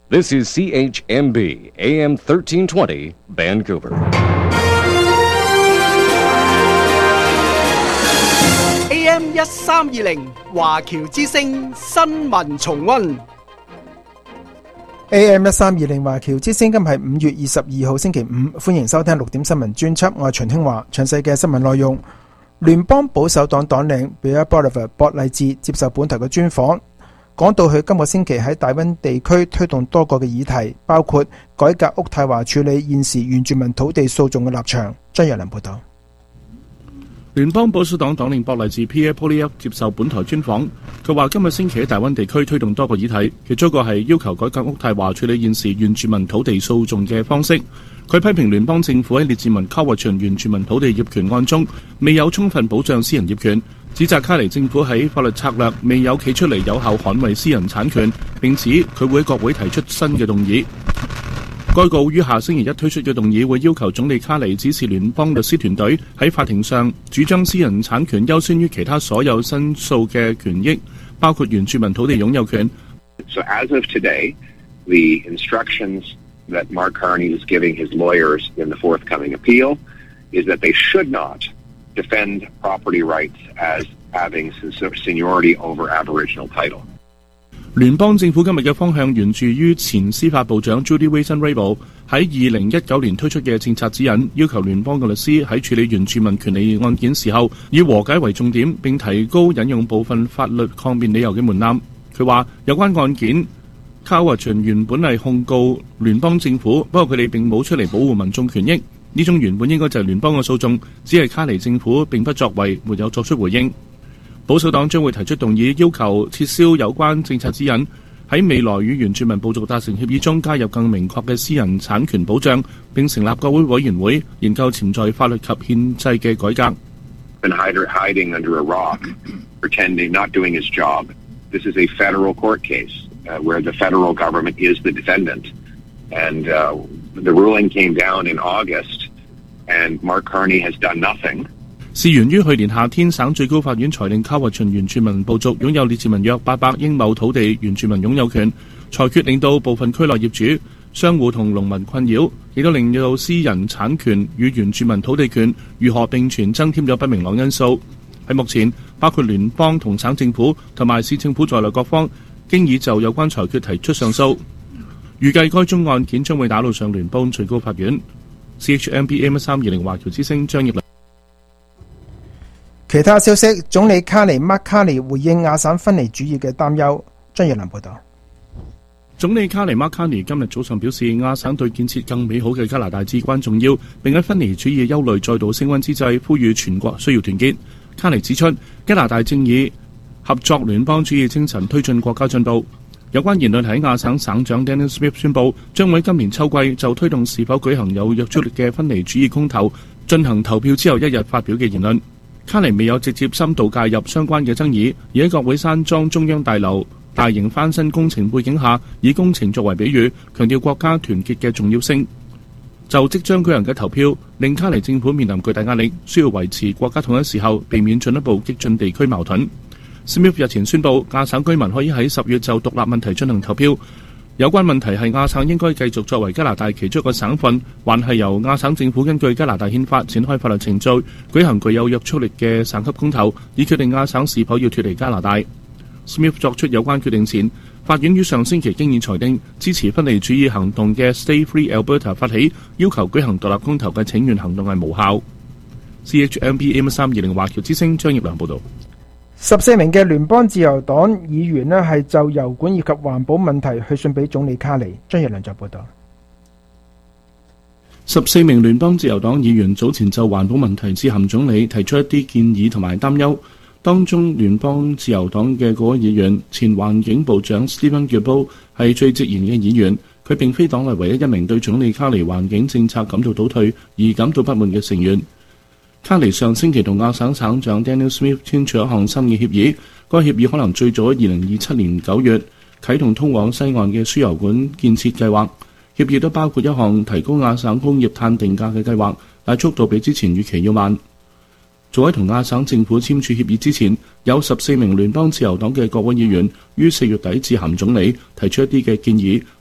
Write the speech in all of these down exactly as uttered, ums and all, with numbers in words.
This is C H M B, A M thirteen twenty, Vancouver. A M 一三二零華僑之聲新聞重溫。 A M 一三二零華僑之聲今日係五月二十二號星期五，歡迎收聽六點新聞專輯，我係秦興華。詳細嘅新聞內容，聯邦保守黨黨領 Bill Bolivar 博勵治接受本台嘅專訪，講到佢今個星期喺大溫地區推動多個嘅議題，包括改革渥太華處理現時原住民土地訴訟嘅立場。張若良報道。 聯邦保守黨黨領博勵治 Pierre Poilievre 接受本台專訪，佢話今個星期喺大溫地區推動多個議題，其中一個係要求改革渥太華處理現時原住民土地訴訟嘅方式。佢批評聯邦政府喺列治文卡華泉原住民土地業權案中未有充分保障私人業權，指責卡尼政府喺法律策略未有企出嚟有效捍衛私人產權，並指佢會喺國會提出新嘅動議。該告於下星期一推出嘅動議會要求總理卡尼指示聯邦律師團隊喺法庭上主張私人產權優先於其他所有申訴嘅權益，包括原住民土地擁有權。 So as of today, the instructions that Mark Carney is giving his lawyers in the forthcoming appeal is that they should not defend property rights as having seniority over Aboriginal title. 聯邦政府今日嘅方向源自於前司法部長 Judy Wilson-Raybould 喺二零一九年推出嘅政策指引，要求聯邦嘅律師喺處理原住民權利案件時候，以和解為重點，並提高引用部分法律抗辯理由嘅門檻。佢話有關案件卡華泉原本係控告聯邦政府，不過佢哋並冇出嚟保護民眾權益。呢種原本應該就係聯邦嘅訴訟，只係卡尼政府並不作為，沒有作出回應。保守黨將會提出動議，要求撤銷有關政策指引，喺未來與原住民部族達成協議中加入更明確嘅私人產權保障，並成立國會委員會研究潛在法律及憲制嘅改革。 Been hiding under a rock, pretending not doing his job. This is a federal court case uh, where the federal government is the defendant, and uh, the ruling came down in August, and Mark Carney has done nothing. 事源於去年夏天，省最高法院裁定卡華泉原住民部族擁有列治文約八百英畝土地原住民擁有權，裁決令到部分區內業主、商戶同農民困擾，亦都令到私人產權與原住民土地權如何並存增添咗不明朗因素。喺目前，包括聯邦同省政府同埋市政府在內各方，經已就有關裁決提出上訴。預計該宗案件將會打到上聯邦最高法院。C H M B A M 三二零華僑之聲張業良。 其他消息，總理卡尼 Mark Carney 回應亞省分離主義嘅擔憂。張若良報道。 總理卡尼 Mark Carney 今日早上表示，亞省對建設更美好嘅加拿大至關重要，並喺分離主義憂慮再度升溫之際，呼籲全國需要團結。卡尼指出，加拿大正以合作聯邦主義精神推進國家進步。有關言論喺亞省省長 Daniel Smith 宣布，將會今年秋季就推動是否舉行有約束力嘅分離主義公投進行投票之後一日發表嘅言論。卡尼未有直接深度介入相關嘅爭議，而喺國會山莊中央大樓大型翻新工程背景下，以工程作為比喻，強調國家團結嘅重要性。就即將舉行嘅投票，令卡尼政府面臨巨大壓力，需要維持國家統一時候，避免進一步激進地區矛盾。Smith 日前宣布，亞省居民可以喺十月就獨立問題進行投票。有關問題係亞省應該繼續作為加拿大其中一個省份，還係由亞省政府根據加拿大憲法展開法律程序，舉行具有約束力嘅省級公投，以決定亞省是否要脫離加拿大。Smith 作出有關決定前，法院於上星期經已裁定，支持分離主義行動嘅 Stay Free Alberta 發起要求舉行獨立公投嘅請願行動係無效。C H M B A 三二零華僑之聲張業良報導。 十四名嘅聯邦自由黨議員呢係就油管以及環保問題去信俾總理卡尼。張業良就報道。 十四名聯邦自由黨議員早前就環保問題致函總理，提出一啲建議同埋擔憂。當中聯邦自由黨嘅嗰位議員前環境部長 Steven Guilbeault 係最直言嘅議員，佢並非黨內唯一一名對總理卡尼環境政策感到倒退而感到不滿嘅成員。卡尼上星期同亞省省長 Daniel Smith 簽署一項新嘅協議，該協議可能最早喺二零二七年九月啟動通往西岸嘅輸油管建設計劃。協議都包括一項提高亞省工業碳定價嘅計劃，但速度比之前預期要慢。早喺同亞省政府簽署協議之前，有十四名聯邦自由黨嘅國會議員於四月底致函總理，提出一啲嘅建議，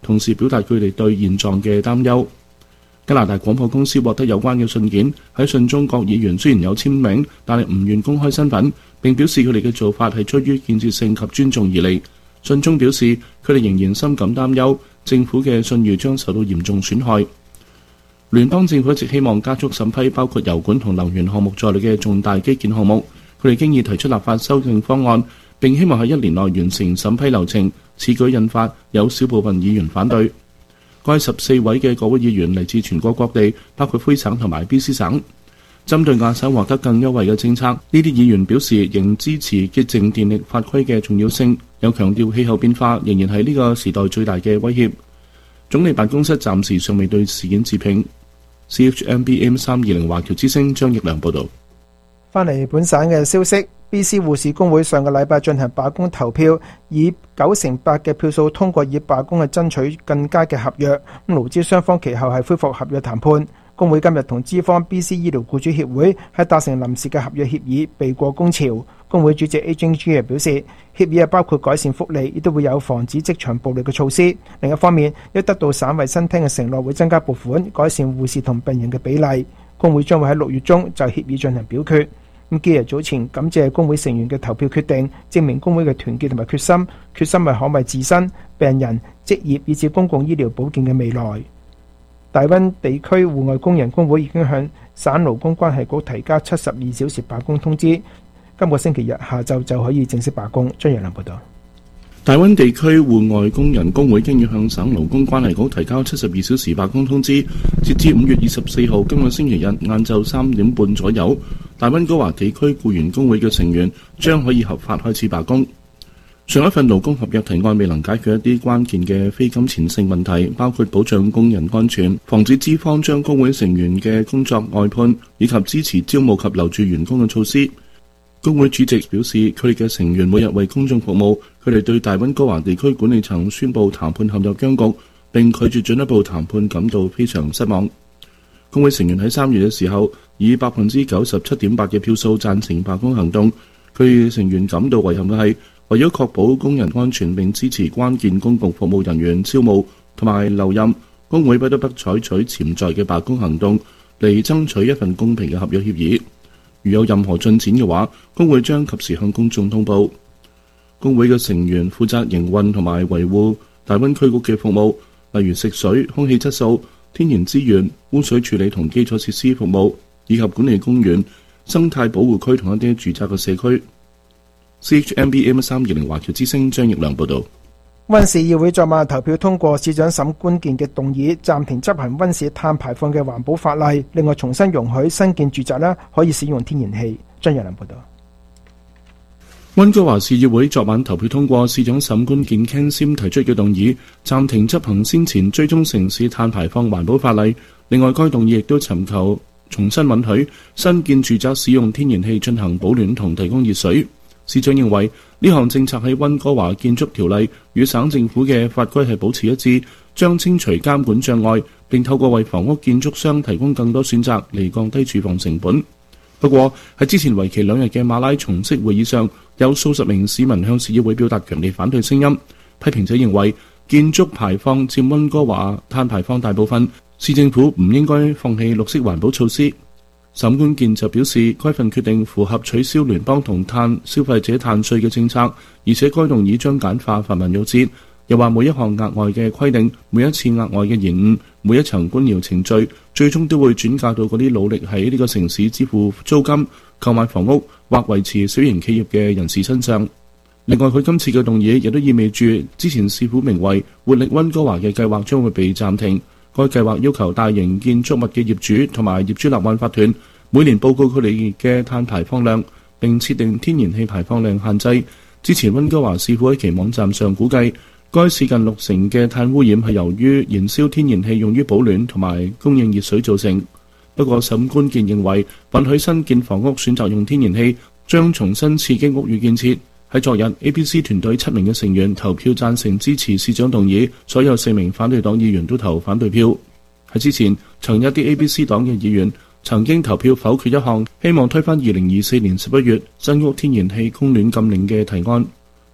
同時表達佢哋對現狀嘅擔憂。加拿大廣播公司獲得有關嘅信件，喺信中各議員雖然有簽名，但係唔願公開身份，並表示佢哋嘅做法係出於建設性及尊重而嚟。信中表示，佢哋仍然深感擔憂，政府嘅信譽將受到嚴重損害。聯邦政府一直希望加速審批包括油管同能源項目在內嘅重大基建項目，佢哋經已提出立法修訂方案，並希望喺一年內完成審批流程。此舉引發有少部分議員反對。該十四位嘅國會議員嚟自全國各地，包括魁省同埋 B C 省。針對亞省獲得更優惠嘅政策，呢啲議員表示仍支持潔淨電力法規嘅重要性，又強調氣候變化仍然係呢個時代最大嘅威脅。總理辦公室暫時尚未對事件置評。C H M B M 三二零華僑之聲張益良報導。 翻嚟本省嘅消息 ，B C 護士工會上個禮拜進行罷工投票，以九成八嘅票數通過以罷工去爭取更加嘅合約。咁勞資雙方其後係恢復合約談判。工會今日同資方 B C 醫療僱主協會係達成臨時嘅合約協議，避過工潮。工會主席 A J G 表示，協議係包括改善福利，亦都會有防止職場暴力嘅措施。另一方面，亦得到省衛生廳嘅承諾，會增加撥款，改善護士同病人嘅比例。工會將會喺六月中就協議進行表決。咁基日早前感謝工會成員嘅投票決定，證明工會嘅團結同埋決心，決心係捍衛自身、病人、職業以至公共醫療保健嘅未來。大溫地區戶外工人工會已經向省勞工關係局提交七十二小時罷工通知，今個星期日下晝就可以正式罷工。張陽良報道。 大溫地區戶外工人工會經已向省勞工關係局提交七十二小時罷工通知，截至五月二十四號今個星期日晏晝三點半左右，大溫哥華地區僱員工會嘅成員將可以合法開始罷工。上一份勞工合約提案未能解決一啲關鍵嘅非金錢性問題，包括保障工人安全、防止資方將工會成員嘅工作外判，以及支持招募及留住員工嘅措施。工會主席表示，佢哋嘅成員每日為公眾服務，佢哋對大溫哥華地區管理層宣布談判陷入僵局，並拒絕進一步談判感到非常失望。工會成員喺三月嘅時候以百分之九十七點八嘅票數贊成罷工行動。佢哋成員感到遺憾嘅係，為咗確保工人安全並支持關鍵公共服務人員招募同埋留任，工會不得不採取潛在嘅罷工行動嚟爭取一份公平嘅合約協議。如有任何進展嘅話，工會將及時向公眾通報。工會嘅成員負責營運同埋維護大溫區局嘅服務，例如食水、空氣質素、天然資源、污水處理同基礎設施服務，以及管理公園、生態保護區同一啲住宅嘅社區。C H M B M 三二零華僑之聲張益良報導。 溫市議會昨晚投票通過市長沈觀健嘅動議，暫停執行溫市碳排放嘅環保法例，另外重新容許新建住宅咧可以使用天然氣。張益良報導。 溫哥華市議會昨晚投票通過市長沈觀健 Ken Sim 提出嘅動議，暫停執行先前追蹤城市碳排放環保法例。另外，該動議亦都尋求重新允許新建住宅使用天然氣進行保暖同提供熱水。市長認為呢項政策喺溫哥華建築條例與省政府嘅法規係保持一致，將清除監管障礙，並透過為房屋建築商提供更多選擇嚟降低住房成本。不過喺之前為期兩日嘅馬拉松式會議上，有數十名市民向市議會表達強烈反對聲音。批評者認為建築排放佔溫哥華碳排放大部分，市政府唔應該放棄綠色環保措施。沈觀健就表示，該份決定符合取消聯邦同碳消費者碳稅嘅政策，而且該動議將簡化繁文縟節。又話每一項額外嘅規定、每一次額外嘅延誤、每一層官僚程序，最終都會轉嫁到嗰啲努力喺呢個城市支付租金、購買房屋或維持小型企業嘅人士身上。另外，佢今次嘅動議亦都意味住之前市府名為活力溫哥華嘅計劃將會被暫停。該計劃要求大型建築物嘅業主同埋業主立案法團每年報告佢哋嘅碳排放量，並設定天然氣排放量限制。之前溫哥華市府喺其網站上估計，該市近六成嘅碳污染係由於燃燒天然氣用於保暖同埋供應熱水造成。不過沈觀健認為，允許新建房屋選擇用天然氣，將重新刺激屋宇建設。喺昨日 A B C 團隊七名嘅成員投票贊成支持市長動議，所有四名反對黨議員都投反對票。喺之前，曾有啲 A B C 黨嘅議員曾經投票否決一項希望推翻二零二四年十一月新屋天然氣供暖禁令嘅提案。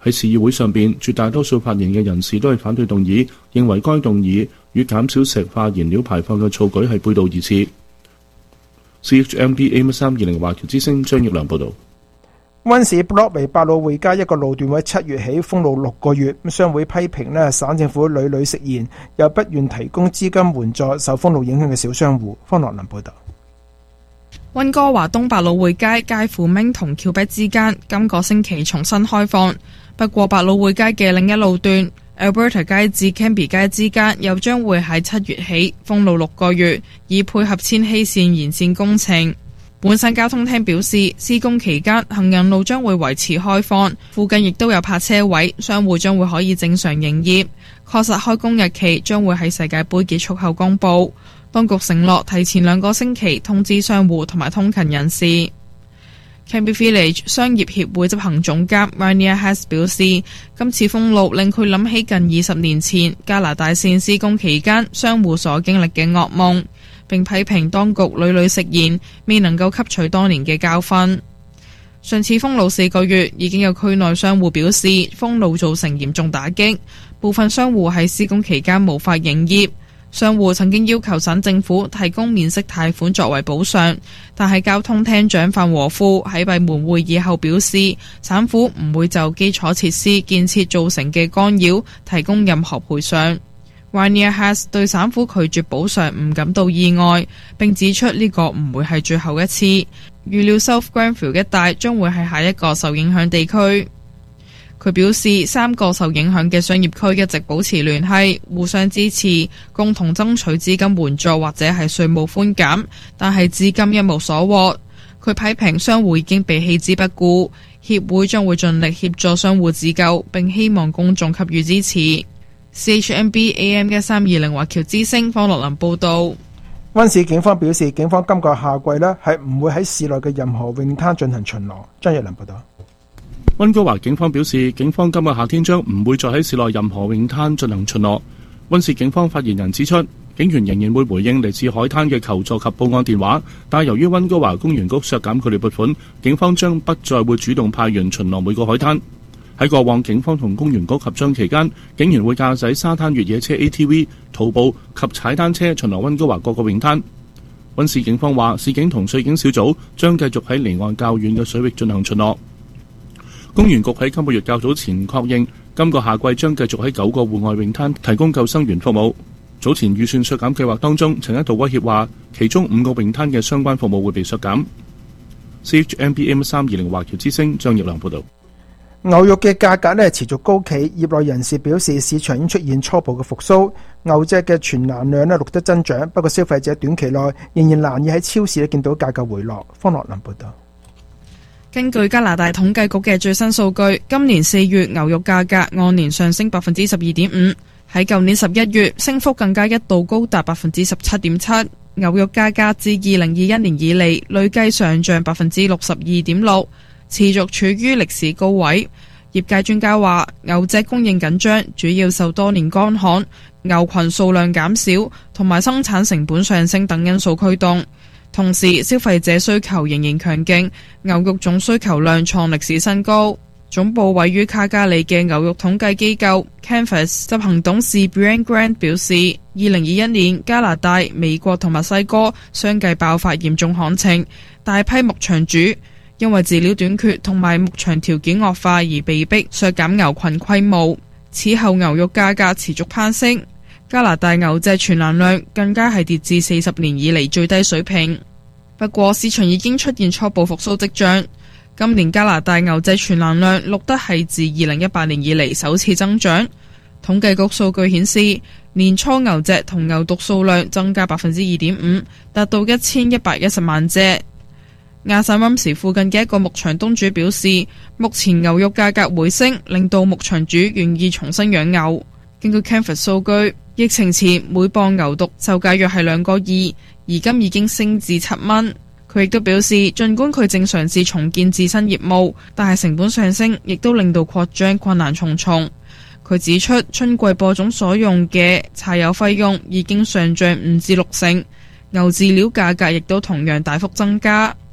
喺市議會上邊，絕大多數發言嘅人士都係反對動議，認為該動議與減少石化燃料排放嘅措舉係背道而馳。C H M B A M 三二零華僑之聲張業良報導。 溫市 Broadway 百老匯街一個路段會喺七月起封路六個月，商會批評呢省政府屢屢食言，又不願提供資金援助受封路影響嘅小商戶。方樂林報導。 溫哥華東百老匯街介乎 Ming 同橋壁之間，今個星期重新開放。不過百老匯街嘅另一路段 Alberta 街至 Cambie 街之間又將會喺七月起封路六個月，以配合千禧線延線工程。本省交通廳表示，施工期間行人路將會維持開放，附近亦都有泊車位，商戶將會可以正常營業。確實開工日期將會喺世界盃結束後公佈。當局承諾提前兩個星期通知商戶同埋通勤人士。Cambie Village 商業協會執行總監 Rainier Haas 表示，今次封路令佢諗起近二十年前加拿大線施工期間商戶所經歷嘅噩夢，並批評當局屢屢食言，未能夠吸取多年嘅教訓。上次封路四個月，已經有區內商戶表示封路造成嚴重打擊，部分商戶喺施工期間無法營業。商戶曾經要求省政府提供免息貸款作為補償，但係交通廳長范和富喺閉門會議後表示，省府唔會就基礎設施建設造成嘅干擾提供任何賠償。Rainier Haas 對省府拒絕補償唔感到意外，並指出呢個唔會係最後一次。預料 South Grenville 一帶將會係下一個受影響地區。佢表示，三個受影響嘅商業區一直保持聯繫，互相支持，共同爭取資金援助或者係稅務寬減，但係至今一無所獲。佢批評商戶已經被棄之不顧，協會將會盡力協助商戶自救，並希望公眾給予支持。C H M B A M 一三二零華僑之聲方樂林報導。 溫市警方表示，警方今個夏季呢係唔會喺市內嘅任何泳灘進行巡邏。張日林報導。 溫哥華警方表示，警方今個夏天將唔會再喺市內任何泳灘進行巡邏。溫市警方發言人指出，警員仍然會回應嚟自海灘嘅求助及報案電話，但係由於溫哥華公園局削減佢哋撥款，警方將不再會主動派員巡邏每個海灘。喺過往警方同公園局合作期間，警員會駕駛沙灘越野車 A T V、徒步及踩單車巡邏溫哥華各個泳灘。溫市警方話，市警同水警小組將繼續喺離岸較遠嘅水域進行巡邏。公園局喺今個月較早前確認，今個夏季將繼續喺九個戶外泳灘提供救生員服務。早前預算削減計劃當中，曾一度威脅話，其中五個泳灘嘅相關服務會被削減。C H M B M 三二零華僑之聲張業良報導。 牛肉嘅價格呢持續高企，業內人士表示市場已經出現初步嘅復甦，牛隻嘅存欄量呢錄得增長，不過消費者短期內仍然難以喺超市呢見到價格回落。方樂林報導。 根據加拿大統計局嘅最新數據，今年四月牛肉價格按年上升百分之十二點五，喺舊年十一月升幅更加一度高達百分之十七點七。牛肉價格自二零二一年以嚟累計上漲百分之六十二點六，持續處於歷史高位。業界專家話，牛隻供應緊張，主要受多年乾旱、牛群數量減少同埋生產成本上升等因素驅動。同時，消費者需求仍然強勁，牛肉總需求量創歷史新高。總部位於卡加利嘅牛肉統計機構 Canvas 執行董事 Brian Grant 表示，二零二一年加拿大、美國同墨西哥相繼爆發嚴重旱情，大批牧場主因為飼料短缺同埋牧場條件惡化而被迫削減牛群規模。此後牛肉價格持續攀升。加拿大牛隻存欄量更加係跌至四十年以嚟最低水平。不過市場已經出現初步復甦跡象。今年加拿大牛隻存欄量錄得係自二零一八年以嚟首次增長。統計局數據顯示，年初牛隻同牛犢數量增加百分之二點五，達到一千一百一十萬隻。亞薩溫時附近嘅一個牧場東主表示，目前牛肉價格回升，令到牧場主願意重新養牛。根據 Canvas 數據，疫情前每磅牛犢售價約係兩個二，而今已經升至七蚊。佢亦都表示，儘管佢正嘗試重建自身業務，但係成本上升，亦都令到擴張困難重重。佢指出，春季播種所用嘅柴油費用已經上漲五至六成，牛飼料價格亦都同樣大幅增加。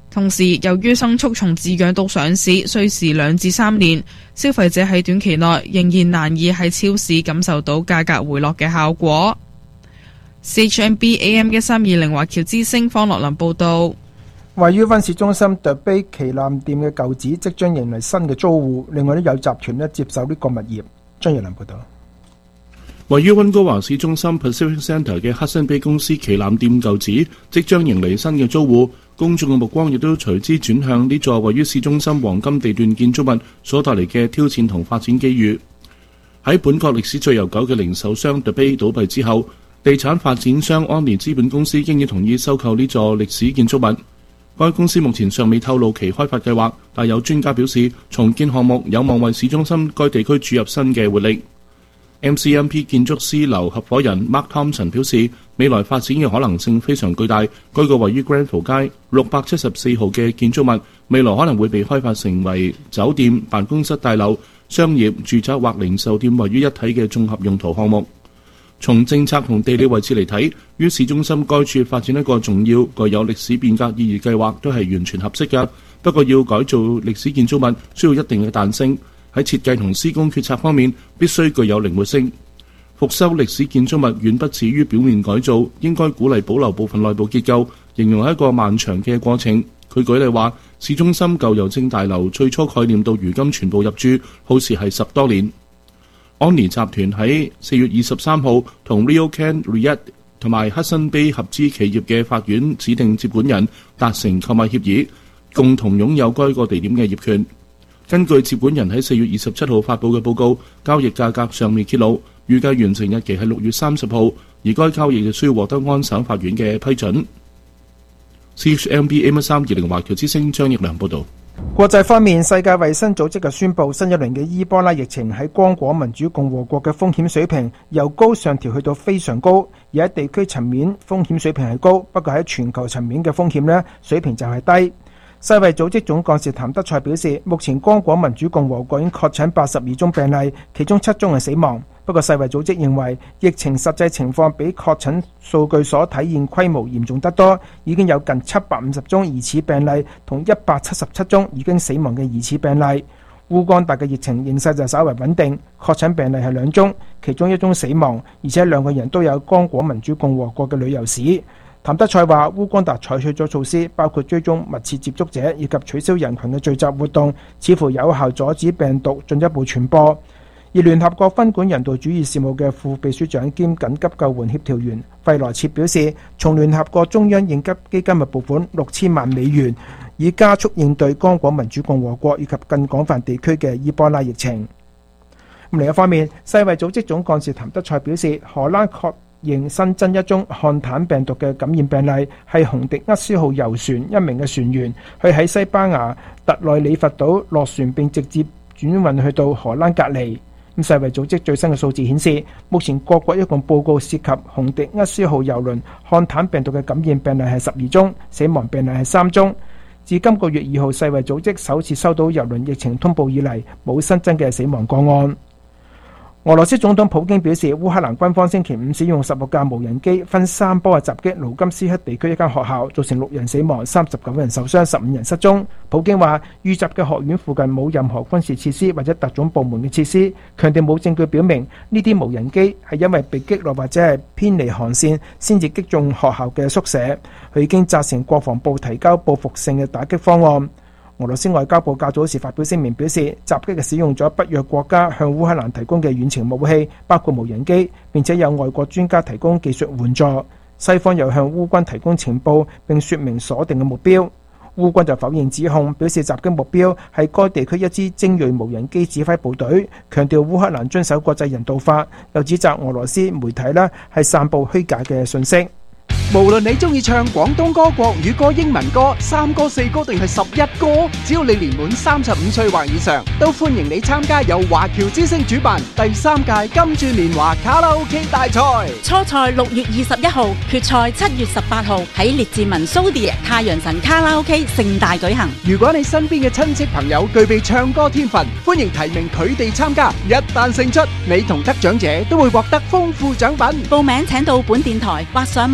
同時，由於牲畜從飼養到上市需時兩至三年，消費者喺短期內仍然難以喺超市感受到價格回落嘅效果。C H M B A M 一三二零華僑之星方樂林報導。 位於溫市中心 The Bay 旗艦店嘅舊址即將迎嚟新嘅租戶，另外都有集團咧接手呢個物業。張業林報導。 位於溫哥華市中心 Pacific Centre 嘅 Hudson Bay 公司旗艦店舊址即將迎嚟新嘅租戶，公眾嘅目光亦都隨之轉向呢座位於市中心黃金地段建築物所帶嚟嘅挑戰同發展機遇。喺本國歷史最悠久嘅零售商 The Bay 倒閉之後，地產發展商安妮資本公司經已同意收購呢座歷史建築物。該公司目前尚未透露其開發計劃，但有專家表示，重建項目有望為市中心該地區注入新嘅活力。M C M P 建築師樓合夥人 Mark Thompson 表示，未來發展嘅可能性非常巨大。該個位於 Granville 街六百七十四號嘅建築物，未來可能會被開發成為酒店、辦公室大樓、商業、住宅或零售店位於一體嘅綜合用途項目。從政策同地理位置嚟睇，於市中心該處發展一個重要、具有歷史變革意義計劃都係完全合適嘅。不過要改造歷史建築物需要一定嘅彈性，喺設計同施工決策方面必須具有靈活性。復修歷史建築物遠不止於表面改造，應該鼓勵保留部分內部結構，形容係一個漫長嘅過程。佢舉例話，市中心舊郵政大樓最初概念到如今全部入住，耗時係十多年。安妮集團喺四月二十三號同 RioCan REIT 同埋 Hudson Bay 合資企業嘅法院指定接管人達成購買協議，共同擁有該個地點嘅業權。根據接管人喺四月二十七號發布嘅報告，交易價格尚未揭露，預計完成日期係六月三十號，而該交易就需要獲得安省法院嘅批准。C H M B A M 一三二零華僑之星張奕良報導。 國際方面，世界衛生組織就宣布新一輪嘅伊波拉疫情喺剛果民主共和國嘅風險水平由高上調去到非常高，而喺地區層面風險水平係高，不過喺全球層面嘅風險呢水平就係低。世衛組織總幹事譚德塞表示，目前剛果民主共和國已經確診八十二宗病例，其中七宗係死亡。不過世衛組織認為疫情實際情況比確診數據所體現規模嚴重得多，已經有近七百五十宗疑似病例同一百七十七宗已經死亡嘅疑似病例。烏干達嘅疫情形勢就稍為穩定，確診病例係兩宗，其中一宗死亡，而且兩個人都有剛果民主共和國嘅旅遊史。譚德塞話，烏干達採取咗措施，包括追蹤密切接觸者以及取消人群嘅聚集活動，似乎有效阻止病毒進一步傳播。而聯合國分管人道主義事務嘅副秘書長兼緊急救援協調員費萊切表示，從聯合國中央應急基金嘅撥款六千萬美元，以加速應對剛果民主共和國以及更廣泛地區嘅伊波拉疫情。咁另一方面，世衛組織總幹事譚德塞表示，荷蘭確認新增一宗漢坦病毒嘅感染病例，係洪迪厄斯號遊船一名嘅船員，佢喺西班牙特內里佛島落船並直接轉運去到荷蘭隔離。咁世衛組織最新嘅數字顯示，目前各國一共報告涉及洪迪厄斯號郵輪漢坦病毒嘅感染病例係十二宗，死亡病例係三宗。自今個月二號世衛組織首次收到郵輪疫情通報以嚟，冇新增嘅死亡個案。俄羅斯總統普京表示，烏克蘭軍方星期五使用十六架無人機分三波嘅襲擊盧甘斯克地區一間學校，造成六人死亡、三十九人受傷、十五人失蹤。普京話，遇襲嘅學院附近冇任何軍事設施或者特種部門嘅設施，強調冇證據表明呢啲無人機係因為被擊落或者係偏離航線先至擊中學校嘅宿舍。佢已經責成國防部提交報復性嘅打擊方案。俄羅斯外交部較早時發表聲明表示，襲擊係使用咗北約國家向烏克蘭提供嘅遠程武器，包括無人機，並且有外國專家提供技術援助。西方又向烏軍提供情報並說明鎖定嘅目標。烏軍就否認指控，表示襲擊目標係該地區一支精銳無人機指揮部隊，強調烏克蘭遵守國際人道法，又指責俄羅斯媒體呢係散布虛假嘅信息。 無論你中意唱廣東歌、國語歌、英文歌、三歌四歌定係十一歌，只要你年滿三十五歲或以上，都歡迎你參加由華僑之星主辦第三屆金鑽年華卡拉 OK 大賽。 初賽六月二十一號，決賽七月十八號喺列治文蘇迪太陽神卡拉 OK 盛大舉行。 如果你身邊嘅親戚朋友具備唱歌天分，歡迎提名佢哋參加。一旦勝出，你同得獎者都會獲得豐富獎品。 報名請到本電台或上網 A M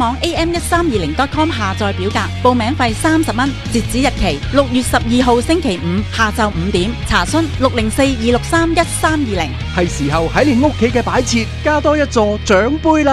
m 一三二零 dot com 下載表格，報名費三十蚊，截止日期六月十二號星期五下晝五點。查詢六零四二六三一三二零。 係時候喺你屋企嘅擺設加多一座獎杯啦！